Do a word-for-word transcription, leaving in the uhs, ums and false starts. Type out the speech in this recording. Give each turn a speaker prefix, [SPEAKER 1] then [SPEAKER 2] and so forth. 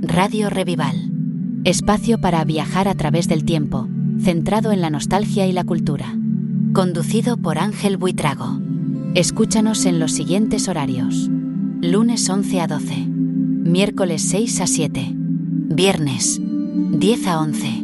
[SPEAKER 1] Radio Revival. Espacio para viajar a través del tiempo, centrado en la nostalgia y la cultura. Conducido por Ángel Buitrago. Escúchanos en los siguientes horarios. Lunes once a doce. Miércoles seis a siete. Viernes diez a once.